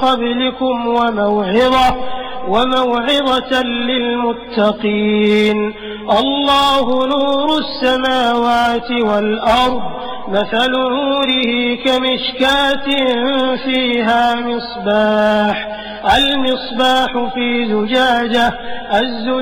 قبلكم وموعظة للمتقين. الله نور السماوات والأرض، مثل نوره كمشكاة فيها المصباح في زجاجة،